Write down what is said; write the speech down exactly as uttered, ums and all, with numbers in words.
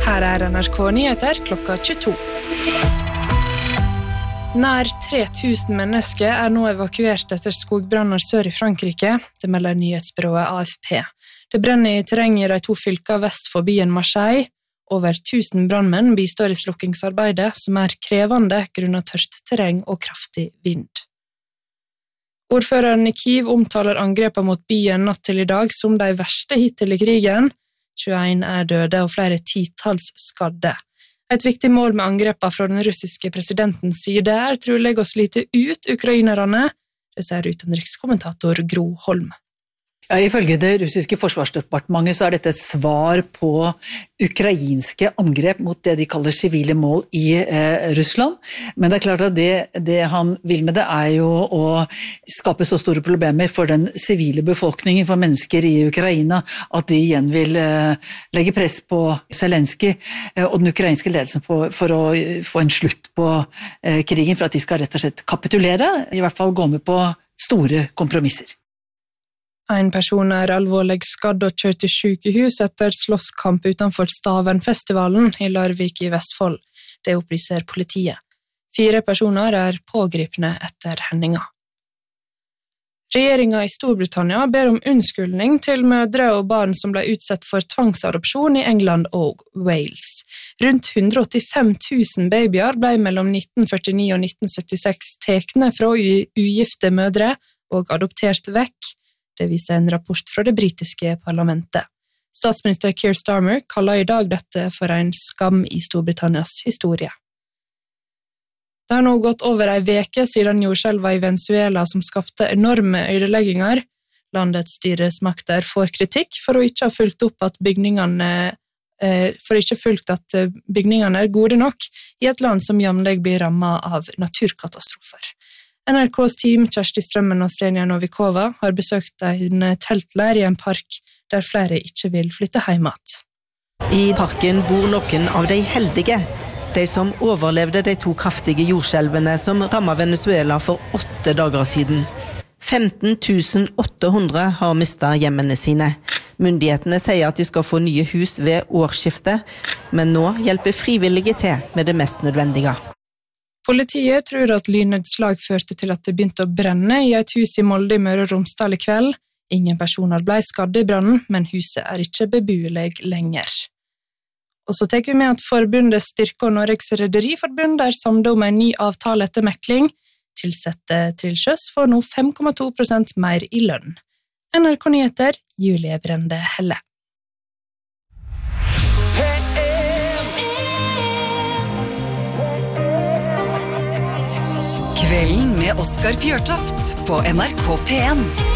Her er N R K Nyheter klokka tjueto. Nær tre tusen mennesker er nå evakuert etter skogbranner sør i Frankrike, det melder nyhetsbyrået A F P. Det brenner i terreng i de to fylker vest for byen Marseille. Over tusen brannmenn bistår i slukkingsarbeidet, som er krevende grunnet tørt terreng og kraftig vind. Ordføreren i Kyiv omtaler angrepene mot byen natt til i dag som de verste hittil i krigen. tjueen er døde og flere titalls skadde. Et viktig mål med angrepene fra den russiske presidentens side er trolig å slite ut ukrainerne, det sier utenrikskommentator Gro Holm. Ja, ifølge det russiske forsvarsdepartementet så er dette et svar på ukrainske angrep mot det de kaller sivile mål i eh, Russland. Men det er klart at det, det han vil med det er jo å skape så store problemer for den sivile befolkningen, for mennesker i Ukraina, at de igjen vil eh, legge press på Zelenskyj eh, og den ukrainske ledelsen for, for å få en slutt på eh, krigen, for at de skal rett og slett kapitulere, i hvert fall gå med på store kompromisser. En person er alvorlig skadd og kjørt til sykehus etter slåsskamp utenfor Stavenfestivalen i Larvik i Vestfold. Det opplyser politiet. Fire personer er pågripne etter hendinga. Regjeringen i Storbritannia ber om unnskyldning til mødre og barn som ble utsatt for tvangsadopsjon i England og Wales. Rundt hundre og åttifem tusen babyer ble mellom nitten førtini og nitten syttiseks tekne fra ugifte mødre og adoptert vekk. Det viser en rapport fra det britiske parlamentet. Statsminister Keir Starmer kaller i dag dette for en skam i Storbritannias historie. Det har nå gått over en veke siden jordskjelvet i Venezuela som skapte enorme ødelegginger. Landets styresmakter får kritikk for å ikke ha fulgt opp at bygningene, for ikke fulgt at bygningene er gode nok i et land som jevnlig blir rammet av naturkatastrofer. N R K's team, Kjersti Strømmen og Senja Novikova, har besøkt en teltleir i en park der flere ikke vil flytte hjem igjen. I parken bor noen av de heldige, de som overlevde de to kraftige jordskjelvene som rammet Venezuela for åtte dager siden. femten tusen åtte hundre har mistet hjemmene sine. Myndighetene sier at de skal få nye hus ved årsskiftet, men nå hjelper frivillige til med det mest nødvendige. Politiet tror at lynnedslag førte til at det begynte å brenne i et hus i Molde i Møre og Romsdal i kveld. Ingen personer ble skadd i brannen, men huset er ikke beboelig lenger. Og så tenker vi med at forbundet Styrke og Norges Rederiforbund er samlet om en ny avtale etter mekling. Tilsette til sjøs får nå fem komma to prosent mer i lønn. N R K Nyheter, Julie Brende Helle. Kvelden med Oskar Fjørtoft på N R K P en.